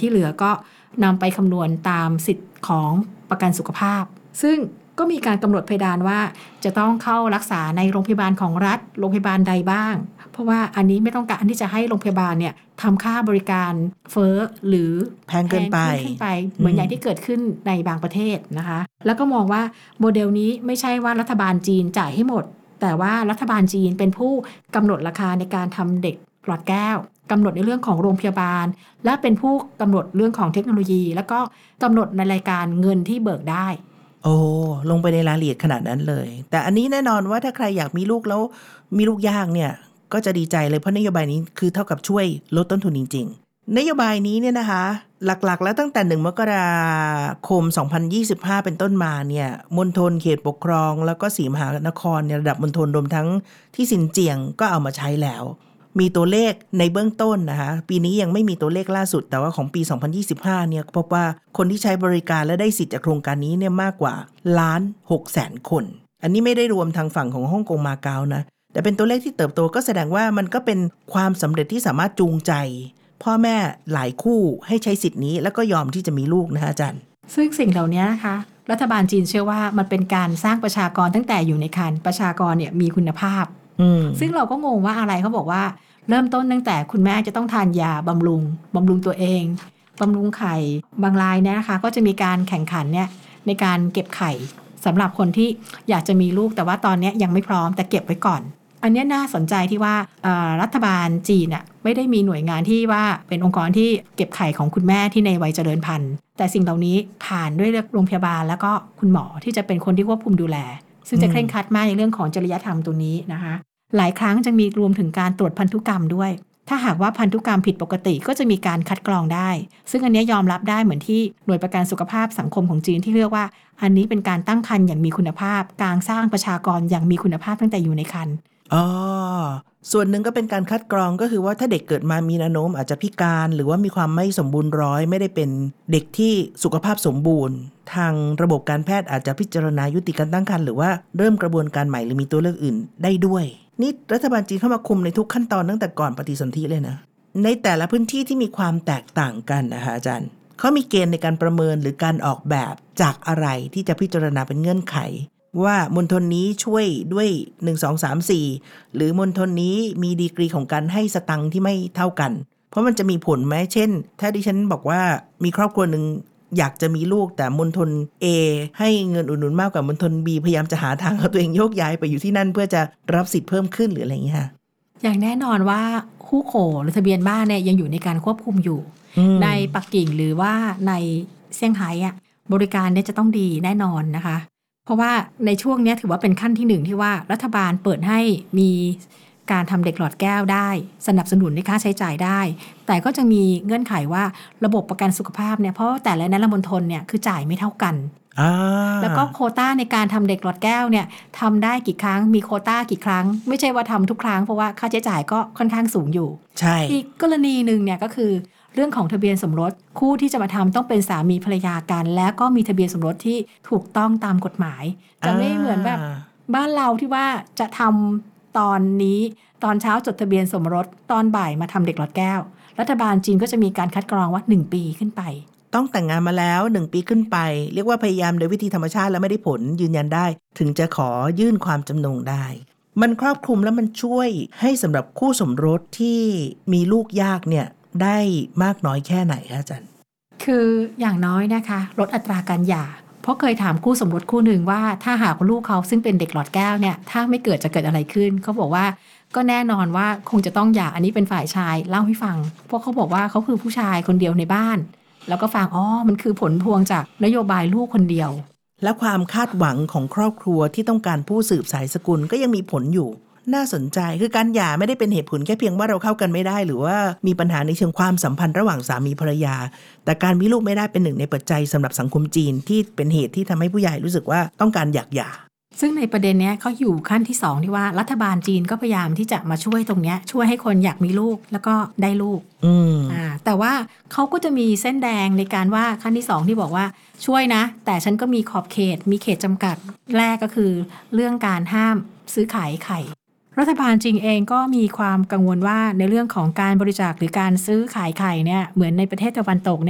ที่เหลือก็นำไปคำนวณตามสิทธิ์ของประกันสุขภาพซึ่งก็มีการกำหนดเพดานว่าจะต้องเข้ารักษาในโรงพยาบาลของรัฐโรงพยาบาลใดบ้างเพราะว่าอันนี้ไม่ต้องการที่จะให้โรงพยาบาลเนี่ยทำค่าบริการเฟ้อหรือแพงเกินไปเหมือนอย่างที่เกิดขึ้นในบางประเทศนะคะแล้วก็มองว่าโมเดลนี้ไม่ใช่ว่ารัฐบาลจีนจ่ายให้หมดแต่ว่ารัฐบาลจีนเป็นผู้กำหนดราคาในการทำเด็กหลอดแก้วกำหนดในเรื่องของโรงพยาบาลและเป็นผู้กำหนดเรื่องของเทคโนโลยีแล้วก็กำหนดในรายการเงินที่เบิกได้โอ้ลงไปในรายละเอียดขนาดนั้นเลยแต่อันนี้แน่นอนว่าถ้าใครอยากมีลูกแล้วมีลูกยากเนี่ยก็จะดีใจเลยเพราะนโยบายนี้คือเท่ากับช่วยลดต้นทุนจริงๆนโยบายนี้เนี่ยนะคะหลักๆแล้วตั้งแต่1 มกราคม 2025 เป็นต้นมาเนี่ยมณฑลเขตปกครองแล้วก็สีมหานครในระดับมณฑลรวมทั้งที่ซินเจียงก็เอามาใช้แล้วมีตัวเลขในเบื้องต้นนะคะปีนี้ยังไม่มีตัวเลขล่าสุดแต่ว่าของปี 2025 เนี่ยพบว่าคนที่ใช้บริการและได้สิทธิ์จากโครงการนี้เนี่ยมากกว่า1,600,000 คนอันนี้ไม่ได้รวมทางฝั่งของฮ่องกงมาเก๊านะแต่เป็นตัวเลขที่เติบโตก็แสดงว่ามันก็เป็นความสำเร็จที่สามารถจูงใจพ่อแม่หลายคู่ให้ใช้สิทธินี้แล้วก็ยอมที่จะมีลูกนะคะอาจารย์ซึ่งสิ่งเหล่านี้นะคะรัฐบาลจีนเชื่อว่ามันเป็นการสร้างประชากรตั้งแต่อยู่ในครรภ์ประชากรเนี่ยมีคุณภาพซึ่งเราก็งงว่าอะไรเขาบอกว่าเริ่มต้นตั้งแต่คุณแม่จะต้องทานยาบำรุงตัวเองบำรุงไข่บางรายเนี่ยนะคะก็จะมีการแข่งขันเนี่ยในการเก็บไข่สำหรับคนที่อยากจะมีลูกแต่ว่าตอนนี้ยังไม่พร้อมแต่เก็บไว้ก่อนอันนี้น่าสนใจที่ว่ารัฐบาลจีนไม่ได้มีหน่วยงานที่ว่าเป็นองค์กรที่เก็บไข่ของคุณแม่ที่ในวัยเจริญพันธุ์แต่สิ่งเหล่านี้ผ่านด้วยโรงพยาบาลแล้วก็คุณหมอที่จะเป็นคนที่ควบคุมดูแลซึ่งจะเคร่งครัดมากในเรื่องของจริยธรรมตัวนี้นะคะหลายครั้งจะมีรวมถึงการตรวจพันธุกรรมด้วยถ้าหากว่าพันธุกรรมผิดปกติก็จะมีการคัดกรองได้ซึ่งอันนี้ยอมรับได้เหมือนที่หน่วยประกันสุขภาพสังคมของจีนที่เรียกว่าอันนี้เป็นการตั้งครรภ์อย่างมีคุณภาพการสร้างประชากรอย่างมีคุณภาพตั้งแต่อยู่ในครรภ์ส่วนหนึ่งก็เป็นการคัดกรองก็คือว่าถ้าเด็กเกิดมามีแนวโน้มอาจจะพิการหรือว่ามีความไม่สมบูรณ์ร้อยไม่ได้เป็นเด็กที่สุขภาพสมบูรณ์ทางระบบการแพทย์อาจจะพิจารณายุติการตั้งครรภ์หรือว่าเริ่มกระบวนการใหม่หรือมีตัวเลือกอื่นได้ด้วยนี่รัฐบาลจีนเข้ามาคุมในทุกขั้นตอนตั้งแต่ก่อนปฏิสนธิเลยนะในแต่ละพื้นที่ที่มีความแตกต่างกันนะคะอาจารย์เขามีเกณฑ์ในการประเมินหรือการออกแบบจากอะไรที่จะพิจารณาเป็นเงื่อนไขว่ามณฑลนี้ช่วยด้วย1 2 3 4หรือมณฑลนี้มีดีกรีของการให้สตังค์ที่ไม่เท่ากันเพราะมันจะมีผลไหมเช่นถ้าดิฉันบอกว่ามีครอบครัวหนึ่งอยากจะมีลูกแต่มณฑล A ให้เงินอุดหนุนมากกว่ามณฑล B พยายามจะหาทางเอาตัวเองโยกย้ายไปอยู่ที่นั่นเพื่อจะรับสิทธิ์เพิ่มขึ้นหรืออะไรอย่างเงี้ยอย่างแน่นอนว่าคู่โขหรือทะเบียนบ้านเนี่ยยังอยู่ในการควบคุมอยู่ในปักกิ่งหรือว่าในเซี่ยงไฮ้บริการเนี่ยจะต้องดีแน่นอนนะคะเพราะว่าในช่วงนี้ถือว่าเป็นขั้นที่1ที่ว่ารัฐบาลเปิดให้มีการทำเด็กหลอดแก้วได้สนับสนุนในค่าใช้จ่ายได้แต่ก็จะมีเงื่อนไขว่าระบบประกันสุขภาพเนี่ยเพราะแต่ละมณฑลเนี่ยคือจ่ายไม่เท่ากันแล้วก็โควต้าในการทำเด็กหลอดแก้วเนี่ยทำได้กี่ครั้งมีโควต้ากี่ครั้งไม่ใช่ว่าทำทุกครั้งเพราะว่าค่าใช้จ่ายก็ค่อนข้างสูงอยู่ใช่อีกกรณีหนึ่งเนี่ยก็คือเรื่องของทะเบียนสมรสคู่ที่จะมาทำต้องเป็นสามีภรรยากันและก็มีทะเบียนสมรสที่ถูกต้องตามกฎหมายจะไม่เหมือนแบบบ้านเราที่ว่าจะทำตอนนี้ตอนเช้าจดทะเบียนสมรสตอนบ่ายมาทำเด็กหลอดแก้วรัฐบาลจีนก็จะมีการคัดกรองว่า1 ปีขึ้นไปต้องแต่งงานมาแล้ว1 ปีขึ้นไปเรียกว่าพยายามโดยวิธีธรรมชาติแล้วไม่ได้ผลยืนยันได้ถึงจะขอยื่นความจำนงได้มันครอบคลุมแล้วมันช่วยให้สำหรับคู่สมรสที่มีลูกยากเนี่ยได้มากน้อยแค่ไหนคะอาจารย์คืออย่างน้อยนะคะลดอัตราการหย่าเพราะเคยถามคู่สมรสคู่หนึ่งว่าถ้าหากลูกเขาซึ่งเป็นเด็กหลอดแก้วเนี่ยถ้าไม่เกิดจะเกิดอะไรขึ้นเขาบอกว่าก็แน่นอนว่าคงจะต้องหย่าอันนี้เป็นฝ่ายชายเล่าให้ฟังเพราะเขาบอกว่าเขาคือผู้ชายคนเดียวในบ้านแล้วก็ฟังมันคือผลพวงจากนโยบายลูกคนเดียวและความคาดหวังของครอบครัวที่ต้องการผู้สืบสายสกุลก็ยังมีผลอยู่น่าสนใจคือการหย่าไม่ได้เป็นเหตุผลแค่เพียงว่าเราเข้ากันไม่ได้หรือว่ามีปัญหาในเชิงความสัมพันธ์ระหว่างสามีภรรยาแต่การมีลูกไม่ได้เป็นหนึ่งในปัจจัยสำหรับสังคมจีนที่เป็นเหตุที่ทำให้ผู้ใหญ่รู้สึกว่าต้องการอยากหย่าซึ่งในประเด็นนี้เขาอยู่ขั้นที่2ที่ว่ารัฐบาลจีนก็พยายามที่จะมาช่วยตรงนี้ช่วยให้คนอยากมีลูกแล้วก็ได้ลูกแต่ว่าเขาก็จะมีเส้นแดงในการว่าขั้นที่2ที่บอกว่าช่วยนะแต่ฉันก็มีขอบเขตมีเขตจำกัดแรกก็คือเรื่องการห้ามซื้อขายไข่รัฐบาลจีนเองก็มีความกังวลว่าในเรื่องของการบริจาคหรือการซื้อขายไข่เนี่ยเหมือนในประเทศตะวันตก